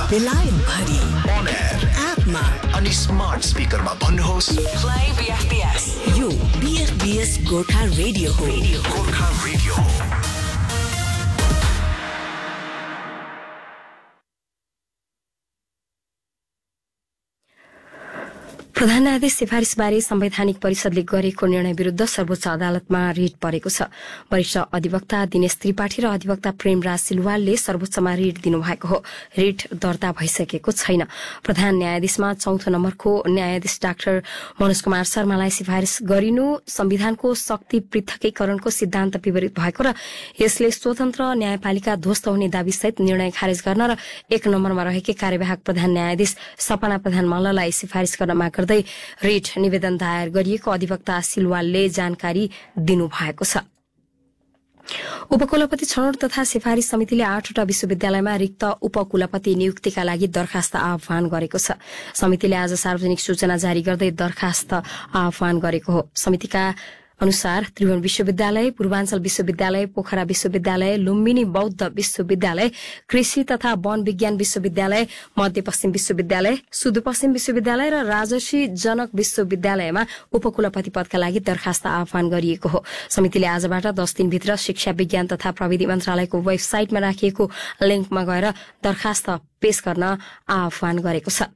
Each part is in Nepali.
बेलायत भरि on air एपमा अनि स्मार्ट स्पिकरमा भन्नुहोस् प्ले बीएफबीएस। यो बीएफबीएस गोर्खा रेडियो हो। गोर्खा रेडियो हो। प्रधान न्यायाधीश सिफारिसबारे संवैधानिक परिषदले गरेको निर्णय विरूद्ध सर्वोच्च अदालतमा रिट परेको छ। वरिष्ठ अधिवक्ता दिनेश त्रिपाठी र अधिवक्ता प्रेमराज सिलवालले सर्वोच्चमा रिट दिनुभएको हो। रिट दर्ता भइसकेको छैन। प्रधान न्यायाधीशमा चौथो नम्बरको न्यायाधीश डाक्टर मनोज कुमार शर्मालाई सिफारिस गरिनु संविधानको शक्ति पृथकीकरणको सिद्धान्त विपरीत भएको र यसले स्वतन्त्र न्यायपालिका ध्वस्त हुने दाबीसहित निर्णय खारेज गर्न र एक नम्बरमा रहेकै कार्यवाहक प्रधान न्यायाधीश सपना प्रधान मल्ललाई सिफारिस गर्न माग गर्दै रिट निवेदन दायर गरिएको अधिवक्ता सिलवालले जानकारी दिनुभएको छ। उपकुलपति छनौट तथा सिफारिस समितिले 8वटा विश्वविद्यालयमा रिक्त उपकुलपति नियुक्तिका लागि दरखास्त आह्वान गरेको छ। समितिले आज सार्वजनिक सूचना जारी गर्दै दरखास्त आह्वान गरेको हो। समितिका अनुसार त्रिभुवन विश्वविद्यालय, पूर्वाञ्चल विश्वविद्यालय, पोखरा विश्वविद्यालय, लुम्बिनी बौद्ध विश्वविद्यालय, कृषि तथा वन विज्ञान विश्वविद्यालय, मध्यपश्चिम विश्वविद्यालय, सुदूरपश्चिम विश्वविद्यालय र राजर्षि जनक विश्वविद्यालयमा उपकुलपति पदका लागि दरखास्त आह्वान गरिएको हो। समितिले आजबाट 10 दिनभित्र शिक्षा विज्ञान तथा प्रविधि मन्त्रालयको वेबसाइटमा राखिएको लिंकमा गएर दरखास्त पेश गर्न आह्वान गरेको छ।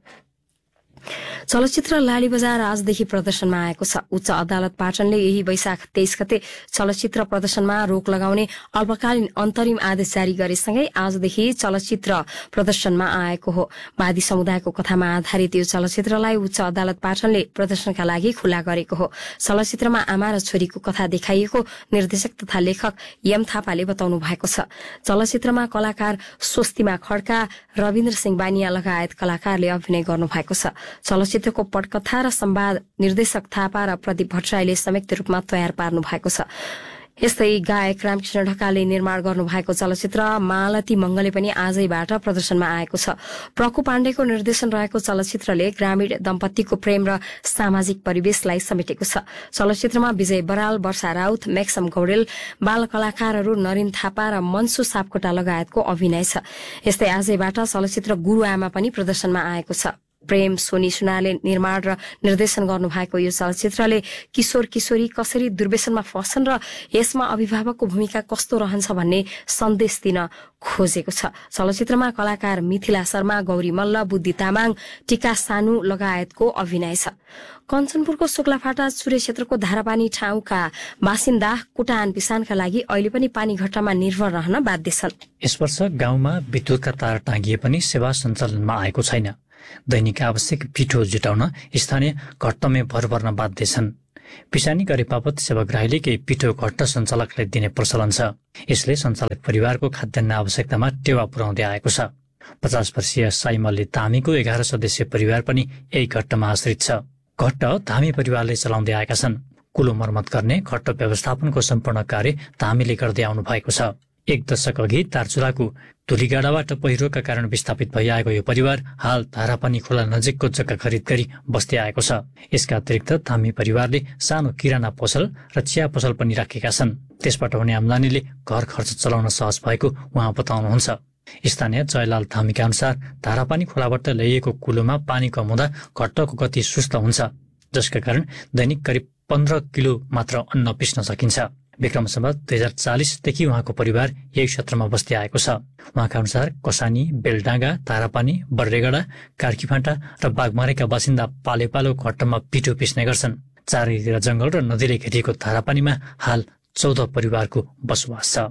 चलचित्र लाली बजार आजदेखि प्रदर्शनमा आएको छ। उच्च अदालत पाटनले यही वैशाख 23 गते चलचित्र प्रदर्शनमा रोक लगाउने अल्पकालीन अन्तरिम आदेश जारी गरेसँगै आजदेखि चलचित्र प्रदर्शनमा आएको हो। वादी समुदायको कथामा आधारित यो चलचित्रलाई उच्च अदालत पाटनले प्रदर्शनका लागि खुला गरेको हो। चलचित्रमा आमा र छोरीको कथा देखाइएको निर्देशक तथा लेखक एम थापाले बताउनु भएको छ। चलचित्रमा कलाकार स्वस्तिमा खड्का, रविन्द्र सिंह बानिया लगायत कलाकारले अभिनय गर्नुभएको छ। चलचित्रको पटकथा र संवाद निर्देशक थापा र प्रदीप भट्टराईले संयुक्त रूपमा तयार पार्नु भएको छ। यस्तै गायक रामकृष्ण ढकालले निर्माण गर्नुभएको चलचित्र मालती मंगले पनि आजैबाट प्रदर्शनमा आएको छ। प्रकु पाण्डेको निर्देशन रहेको चलचित्रले ग्रामीण दम्पतिको प्रेम र सामाजिक परिवेशलाई समेटेको छ। चलचित्रमा विजय बराल, वर्षा राउत, मैक्सम गौडेल, बाल कलाकारहरू नरिन थापा र मन्सु सापकोटा लगायतको अभिनय छ। यस्तै आजैबाट चलचित्र गुरूआमा पनि प्रदर्शनमा आएको छ। प्रेम सोनी सुनाले निर्माण र निर्देशन गर्नुभएको यो चलचित्रले किशोर किशोरी कसरी दुर्व्यसनमा फस्छन् र यसमा अभिभावकको भूमिका कस्तो रहन्छ भन्ने सन्देश दिन खोजेको छ। चलचित्रमा कलाकार मिथिला शर्मा, गौरी मल्ल, बुद्धि तामाङ, टीका सानु लगायतको अभिनय छ। कञ्चनपुरको शुक्लाफाटा चुरे क्षेत्रको धारापानी ठाउँका बासिन्दा कुटान पिसानका लागि अहिले पनि पानी घट्टामा निर्भर रहन बाध्य छन्। यस वर्ष गाउँमा विद्युतका तार टाँगिए पनि सेवा सञ्चालनमा आएको छैन। दैनिक आवश्यक पिठो जुटाउन स्थानीय घट्टमै भर पर्न बाध्य छन्। पिसानी गरे बापत सेवाग्राहीले केही पिठो घट्ट सञ्चालकलाई दिने प्रचलन छ। यसले सञ्चालक परिवारको खाद्यान्न आवश्यकतामा टेवा पुर्याउँदै आएको छ। 50 वर्षीय साइमल्ली धामीको 11 सदस्यीय परिवार पनि यही घट्टमा आश्रित छ। घट्ट धामी परिवारले चलाउँदै आएका छन्। कुलो मर्मत गर्ने, घट्ट व्यवस्थापनको सम्पूर्ण कार्य धामीले गर्दै आउनु भएको छ। 1 दशक अघि तारचुलाको धुलीगाडाबाट पहिरोका कारण विस्थापित भइआएको यो परिवार हाल धारापानी खोला नजिकको जग्गा खरिद गरी बस्दै आएको छ। यसका अतिरिक्त धामी परिवारले सानो किराना पसल र चिया पसल पनि राखेका छन्। त्यसबाट हुने आम्दानीले घर खर्च चलाउन सहज भएको उहाँ बताउनुहुन्छ। स्थानीय जयलाल धामीका अनुसार धारापानी खोलाबाट ल्याइएको कुलोमा पानी कम हुँदा घट्टको गति सुस्त हुन्छ, जसका कारण दैनिक करिब 15 किलो मात्र अन्न पिस्न सकिन्छ। विक्रम सम्वत 2040देखि उहाँको परिवार यही क्षेत्रमा बस्दै आएको छ। उहाँका अनुसार कसानी, बेलडाँगा, धारापानी, बर्रेगडा, कार्कीफाँटा र बागमारेका बासिन्दा पालेपालो घट्टमा पिठो पिस्ने गर्छन्। चारैतिर जंगल र नदीले घेरिएको धारापानीमा हाल 14 परिवारको बसोबास छ।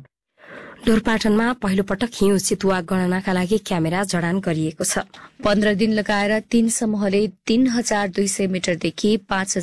ढोरपाटनमा पहिलो पटक हिउँ चितुवा गणनाका लागि क्यामेरा जडान गरिएको छ। 15 दिन लगाएर 3 समूहले 3200 मिटरदेखि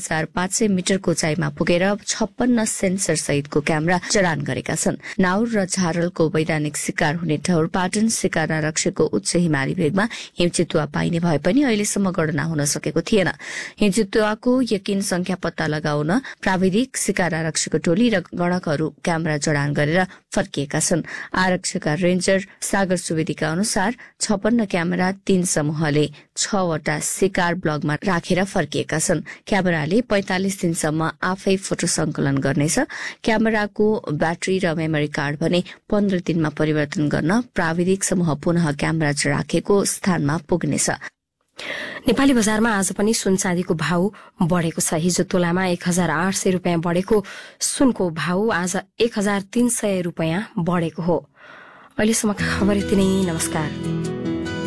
5500 मिटरको उचाइमा पुगेर 56 सेन्सर सहितको क्यामेरा जडान गरेका छन्। नाउर र झारलको वैधानिक शिकार हुने ढोरपाटन शिकार आरक्षको उच्च हिमाली भेगमा हिउँ चितुवा पाइने भए पनि अहिलेसम्म गणना हुन सकेको थिएन। हिउँ चितुवाको यकिन संख्या पत्ता लगाउन प्राविधिक शिकार आरक्षको टोली र गणकहरू क्यामेरा जडान गरेर फर्किएका छन्। आरक्षका रेन्जर सागर सुवेदीका अनुसार 56 क्यामेरा 3 समूहले 6 वटा शिकार ब्लगमा राखेर फर्किएका छन्। क्यामेराले 45 दिनसम्म आफै फोटो संकलन गर्नेछ। क्यामेराको ब्याट्री र मेमोरी कार्ड भने 15 दिनमा परिवर्तन गर्न प्राविधिक समूह पुनः क्यामेरा राखेको स्थानमा पुग्नेछ। नेपाली बजारमा आज पनि सुन चाँदीको भाव बढ़ेको छ। हिजो तोलामा 1800 रुपियाँ बढ़ेको सुनको भाव आज 1300 रुपियाँ बढ़ेको हो। अहिलेसम्म खबर यति नै। नमस्कार।